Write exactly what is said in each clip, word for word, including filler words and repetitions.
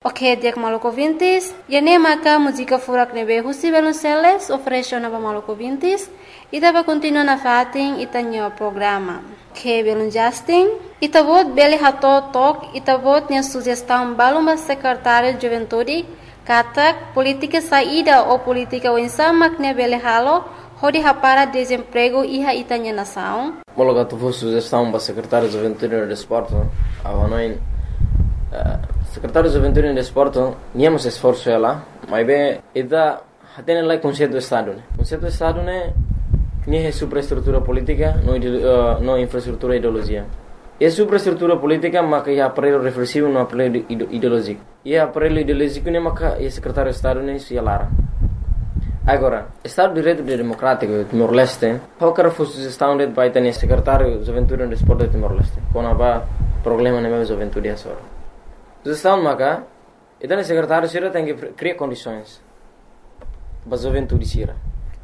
Ok, dia Maluco Vintis. E nem maca música furak nebe husi Velonceles oferece na Maluco Vintis. E tava continua na fatin itanyo programa. Que Velon Justin. E tavot beli hato tok. E tavot nia sugestão baluma secretário de Juventude. Katak política saída ou política wensamak ne beli halo. Hodi hapara desemprego iha itanya nação. Mologa tu fosse sugestão para secretário de Juventude e Desporto. Avanoin. Secretário de Juventude e Desporto, níamos esforço ela, mas bem, ida tem lá conceito do Estado, né? Conceito do Estado né, nem é superestrutura política, não uh, não infraestrutura ideologia. É superestrutura política, mas é aparelho reflexivo, não aparelho ideológico. E é aparelho ideológico né, mas é secretário de Estado né, se alara. Agora, Estado de Direito Democrático Timor-Leste, qualquer fosse sugestão de vai ter secretário de Juventude e Desporto de Timor-Leste, quando há problema na minha juventude é só. Sugestão maka, então o secretário Sira tem que criar condições para a juventude Sira.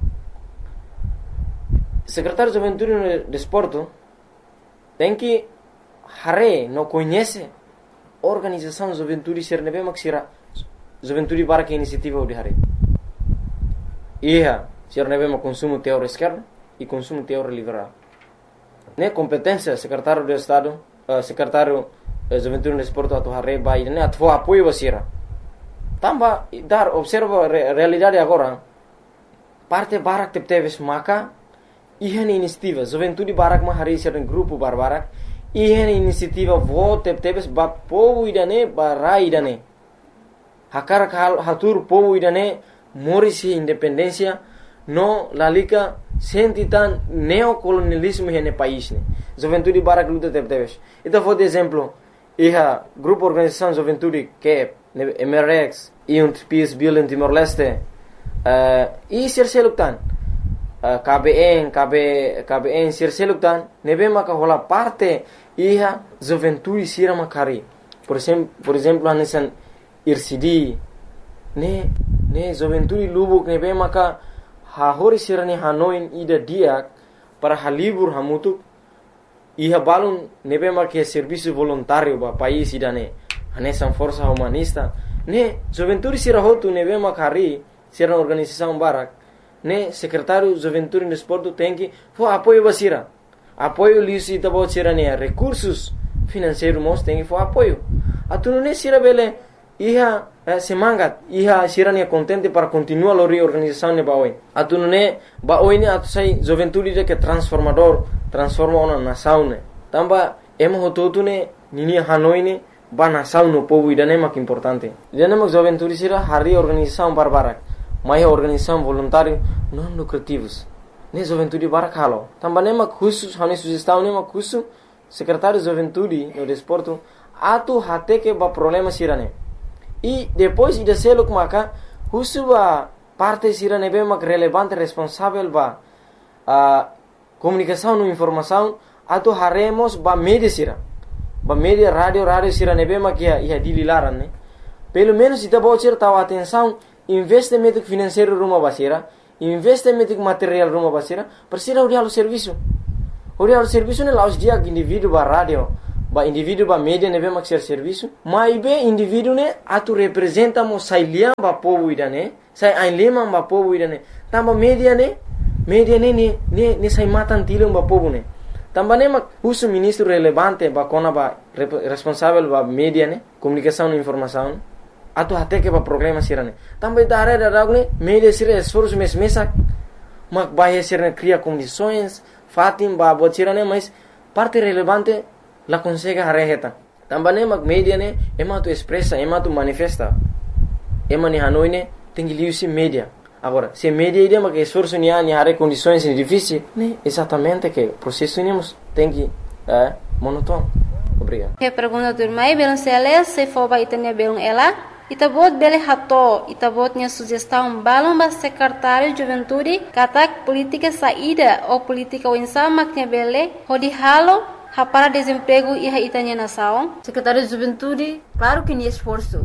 O secretário de Juventude e Desporto tem que hare não conhece a organização de juventude Sira nebe mak Sira juventude para que iniciativa de hare. Ia Sira nebe mak consumo teórico esquerdo e consumo teórico liberal. Ne competência secretário de Estado, uh, secretário Juventude no Desporto atau hari bayi ini atau apoio basira. Tambah dar observa re, realidade agora. Parte barak tep teves maka ihan inisiativa Juventude barak ma hari sering grupo barbarak ihan inisiativa vo tep teves ba povo idane barai idane. Hakar kal hatur povo idane morisi independência no lalika sentitan neocolonialismo hene país ne. Juventude barak luta tep teves. Itu foi de exemplo. Iha grupo organização Juventude que M R X e um P S B em Timor-Leste uh, e Sirseluktan uh, K B N K B K B N Sirseluktan nebe maka hola parte iha Juventude sira makari por exemplo por exemplo anesan I R C D ne ne Juventude Lubuk nebe maka ha hori sira ni Hanoi ida dia para halibur hamutuk iha balun nebe marque serviço voluntário ba país idane anesan força humanista ne Juventude sira hotu nebe makari sira organização barak ne secretário Juventude e Desporto tem que fo apoio basira apoio lisi tabo sira ne recursos financeiros mos tem que fo apoio atunu ne sira bele iha eh, semangat iha sira ne contente para continuar a reorganização ne baoi atunu ne baoi ne atu sai Juventude de que transformador transforma uma nação ne tamba emo hototu ne nini Hanoi ne ba nação no povo idane mak importante idane mak Juventude sira hari organização barbarak mai organização voluntário non lucrativos ne Juventude barak halo tamba ne mak khusus hane sugestão ne mak khusus secretário de Juventude no Desporto atu hate que ba problema sira ne e depois ida seluk maka khusus ba parte sira ne be mak relevante responsável ba a comunicação no informação atau haremos ba media sira ba media radio radio sira nebe makia ia dililaran ne pelo menos ita bocir tahu atenção investimento financeiro rumah basira investimento material rumah basira persira udah lo serviço udah lo serviço ne laos dia indivíduo ba radio ba indivíduo ba media nebe mak ser serviço mai be indivíduo ne atu representa mo sailia ba povo idane sai ainlema ba povo idane tamba media ne media ne ne ne ne sai matan tilong ba povo ne tamba ne mak uso ministro relevante ba kona ba responsável ba media ne comunicação e informação atu hate que ba problema sirane tamba dare daragne media sira esforço mes mesak mak ba sirane cria condições fatim ba botirane mas parte relevante la consegue hareheta tamba ne mak media ne ema tu expressa ema tu manifesta ema ni Hanoi ne tengi liusi media. Agora, se media ideia mas que esforço ni ani hare condições difíceis, né? Exatamente que o processo nemos tem que é monótono. Obrigado. Que pergunta do mai belum sele se for ba itanya belum ela, itabot bele hato, itabot nya sugestão balum ba secretário de Juventude, katak política saída ou política winsama que bele, hodi halo para desemprego e itanya nação. Secretário de Juventude, claro que ni esforço.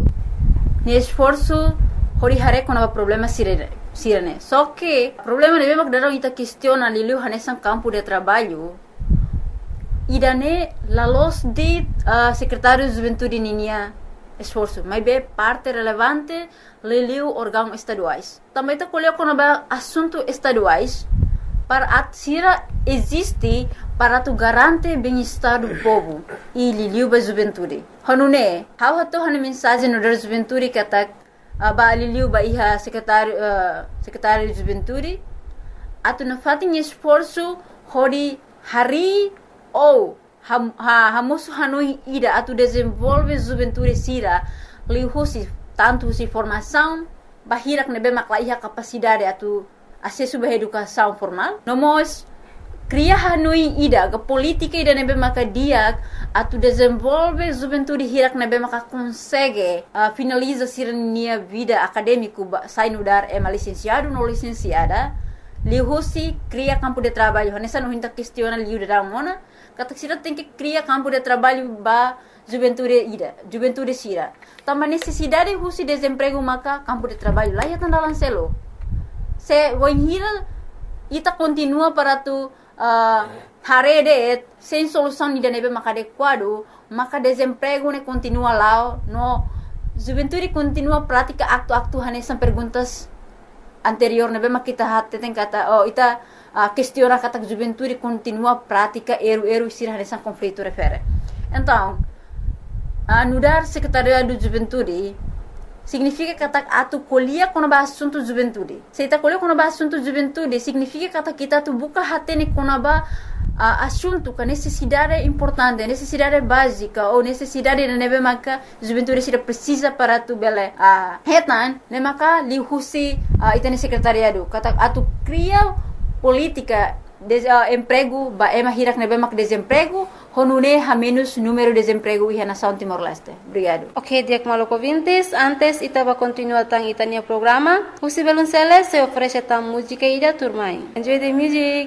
Ni esforço hori hare com o problema sirene. Sirene. Só que o problema é mesmo que darão ita questiona liliu hanesan campo de trabalho. Idane la los de uh, secretário de Juventude ninia esforço, mas é parte relevante liliu órgãos estaduais. Também está colhendo quando é assunto estaduais para a sira existe para tu garante bem-estar do povo e liliu ba juventude. Hanune, how hato hana mensagem no da juventude que atak ba liliu ba iha secretário uh, secretário de juventude atu na fatin esforço hori hari ou hamoso hanui ida atu desenvolve juventude sira liu husi tanto si formação bahirak nebe maklaiha capacidade atu acesso à educação formal. Nós cria hanui ida ke política ida nebe maka dia atu desenvolve juventude hirak nebe maka consegue uh, finaliza sirnia vida acadêmico sai no dar é licenciado no licenciada liu husi cria campo de trabalho nessa não hinta questiona liu da mona kata sira tem que criar campo de trabalho ba juventude ida juventude sira também necessidade husi desemprego maka campo de trabalho lá ya tandalan selo se voinhira ita continua para tu uh, harede sem solução ida nebe maka adequado maka desemprego ne continua lá no juventude continua prática acto-acto hanesan perguntas anterior nebe maka kita hatte tem kata oh ita uh, questiona kata juventude continua prática eru-eru sira hanesan conflito refere então uh, nudar secretariado de juventude significa kata atu colhia quando ba assunto juventude. Se ita colhia quando ba assunto juventude, significa kata kita tu buka hatene quando ba uh, assunto que necessidade importante, necessidade básica ou necessidade de nebe maka juventude sira precisa para tu bele a uh, hetan, ne maka liu husi uh, itane secretariado. Kata atu cria política de uh, emprego ba ema hirak nebe mak desemprego honune ha menos número de desemprego e nação Timor-Leste. Obrigado. Ok, Diak Maloko Vintes, antes ita va continuar tang itania programa. Husi Belunceles se oferece tang música ida turmai. Enjoy the music.